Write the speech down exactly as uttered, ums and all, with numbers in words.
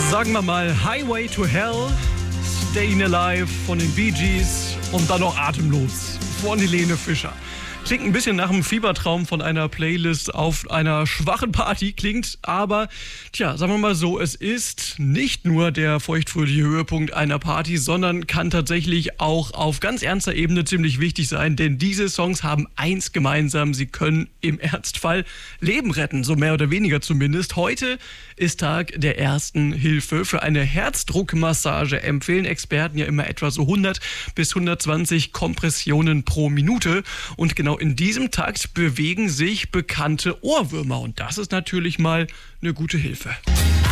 Sagen wir mal Highway to Hell, Stayin' Alive von den Bee Gees und dann noch Atemlos von Helene Fischer. Klingt ein bisschen nach einem Fiebertraum von einer Playlist auf einer schwachen Party, klingt aber, tja, sagen wir mal so, es ist nicht nur der feuchtfröhliche Höhepunkt einer Party, sondern kann tatsächlich auch auf ganz ernster Ebene ziemlich wichtig sein, denn diese Songs haben eins gemeinsam, sie können im Ernstfall Leben retten, so mehr oder weniger zumindest. Heute ist Tag der ersten Hilfe. Für eine Herzdruckmassage empfehlen Experten ja immer etwa so hundert bis hundertzwanzig Kompressionen pro Minute und genau in diesem Takt bewegen sich bekannte Ohrwürmer und das ist natürlich mal eine gute Hilfe.